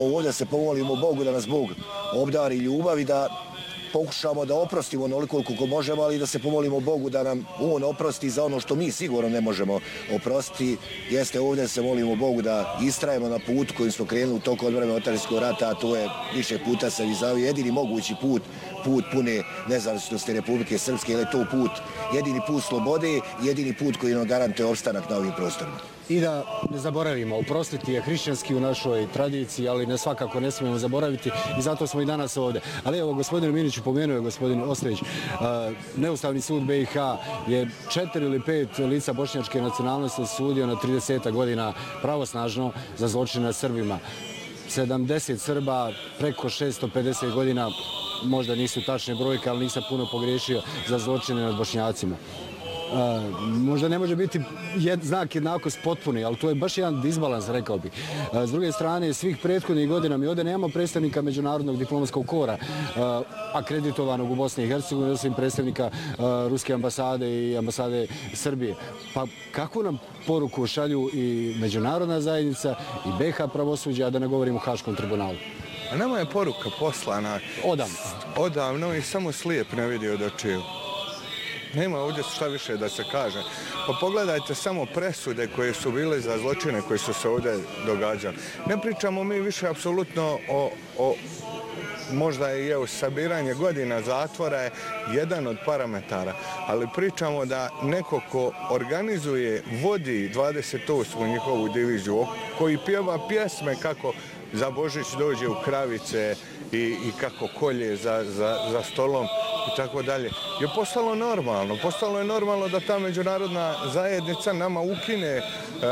Ovdje se pomolimo Bogu da nas Bog obdari ljubav i da pokušamo da oprostimo onoliko koliko možemo, ali da se pomolimo Bogu da nam On oprosti za ono što mi sigurno ne možemo oprostiti. Jeste, ovdje se molimo Bogu da istrajemo na put kojim smo krenuli u toku odbrane Otarinskog rata, a to je više puta se izjavio jedini mogući put pune nezavisnosti Republike Srpske, jer je to jedini put slobode, jedini put koji nam garantuje opstanak na ovim prostorima. I da ne zaboravimo, oprostiti je hrišćanski u našoj tradiciji, ali ne svakako ne smijemo zaboraviti i zato smo i danas ovdje. Ali evo, gospodin Miniću pomenuo je gospodin Ostojić, Neustavni sud BiH je 4 ili 5 lica bošnjačke nacionalnosti sudio na 30 godina pravosnažno za zločine nad Srbima. 70 Srba, preko 650 godina, možda nisu tačne brojke, ali nisam puno pogriješio za zločine nad Bošnjacima. Možda ne može biti znak jednakost potpuni, ali to je baš jedan disbalans, rekao bih. S druge strane, svih prethodnih godina mi ovdje nemamo predstavnika Međunarodnog diplomatskog kora akreditovanog u Bosni i Hercegovini, osim predstavnika Ruske ambasade i ambasade Srbije. Pa kako nam poruku šalju i međunarodna zajednica i BiH pravosuđa, a da ne govorimo o Haškom tribunalu? A nama je poruka poslana odavno i samo slijep ne vidi od očiju. Nema ovdje šta više da se kaže. Pa pogledajte samo presude koje su bile za zločine koji su se ovdje događali. Ne pričamo mi više apsolutno o možda i sabiranje godina zatvora je jedan od parametara, ali pričamo da neko ko organizuje, vodi 28. njihovu diviziju, koji pjeva pjesme kako za Božić dođe u kravice i kako kolje za stolom i tako dalje, je postalo normalno. Postalo je normalno da ta međunarodna zajednica nama ukine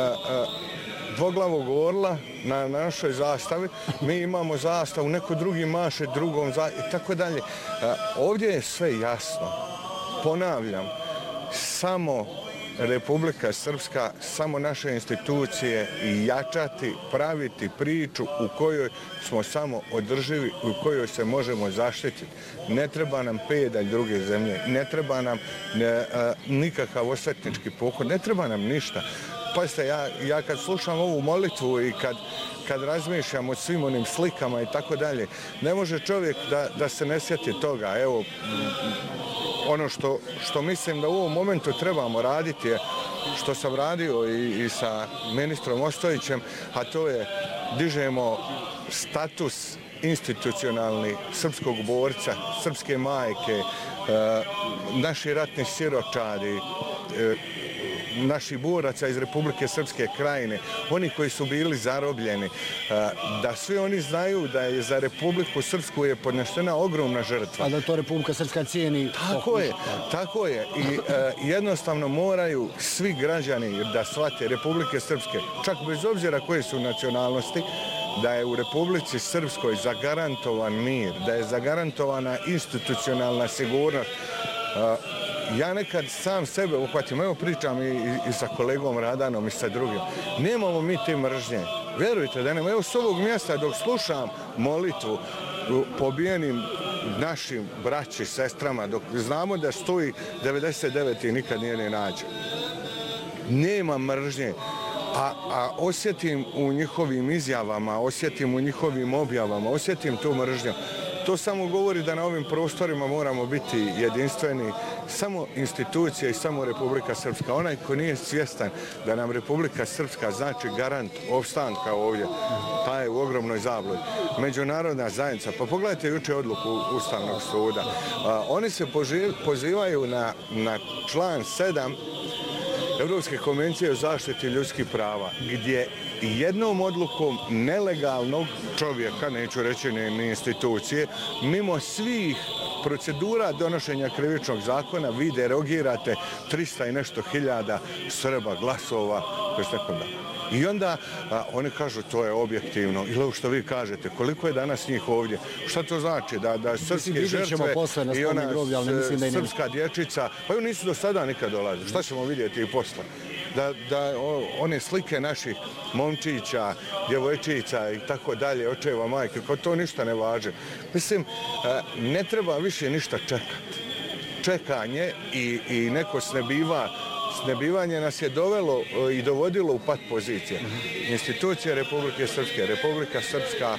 dvoglavog orla na našoj zastavi. Mi imamo zastavu, neko drugi maše drugom i tako dalje. Ovdje je sve jasno. Ponavljam, samo Republika Srpska, samo naše institucije i jačati, praviti priču u kojoj smo samo održivi, u kojoj se možemo zaštititi. Ne treba nam pedalj druge zemlje, ne treba nam nikakav osvetnički pohod, ne treba nam ništa. Pazite, ja kad slušam ovu molitvu i kad razmišljam o svim onim slikama i tako dalje, ne može čovjek da se ne sjeti toga. Evo, ono što mislim da u ovom momentu trebamo raditi je, što sam radio i sa ministrom Ostojićem, a to je dižemo status institucionalni srpskog borca, srpske majke, naši ratni siročadi, naših boraca iz Republike Srpske krajine, oni koji su bili zarobljeni, da svi oni znaju da je za Republiku Srpsku je podnešena ogromna žrtva. A da to Republika Srpska cijeni. Tako je. I jednostavno moraju svi građani da shvate Republike Srpske, čak bez obzira koje su nacionalnosti, da je u Republici Srpskoj zagarantovan mir, da je zagarantovana institucionalna sigurnost. Ja nekad sam sebe uhvatim, evo pričam i sa kolegom Radanom i sa drugim. Nemamo mi te mržnje. Verujte da nemamo. Evo s ovog mjesta dok slušam molitvu pobijenim našim braći, sestrama, dok znamo da stoji 99 i nikad nije ne nađe. Nema mržnje. A osjetim u njihovim izjavama, osjetim u njihovim objavama, osjetim tu mržnju. To samo govori da na ovim prostorima moramo biti jedinstveni, samo institucije i samo Republika Srpska. Onaj ko nije svjestan da nam Republika Srpska znači garant opstanka ovdje, pa je u ogromnoj zabludi. Međunarodna zajednica, pa pogledajte juče odluku Ustavnog suda. Oni se pozivaju na član 7 Evropske konvencije o zaštiti ljudskih prava, gdje jednom odlukom nelegalnog čovjeka, neću reći ni institucije, mimo svih procedura donošenja krivičnog zakona, vi derogirate 300 i nešto hiljada Srba, glasova, i onda oni kažu to je objektivno. Ili ovo što vi kažete, koliko je danas njih ovdje? Šta to znači? Da srpske žrtve i ona srpska dječica, pa ju nisu do sada nikad dolazili. Šta ćemo vidjeti i posle? Da one slike naših momčića, djevojčica i tako dalje, očeva, majke, kao to ništa ne važe. Mislim, ne treba više ništa čekati. Čekanje i neko snebivanje nas je dovelo i dovodilo u pat pozicije. Institucije Republike Srpske, Republika Srpska